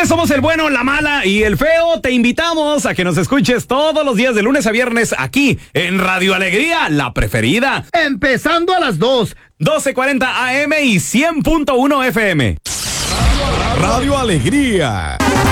somos el bueno, la mala y el feo. Te invitamos a que nos escuches todos los días de lunes a viernes aquí en Radio Alegría, la preferida. Empezando a las 2. 12:40 AM y 100.1 FM. Radio Alegría.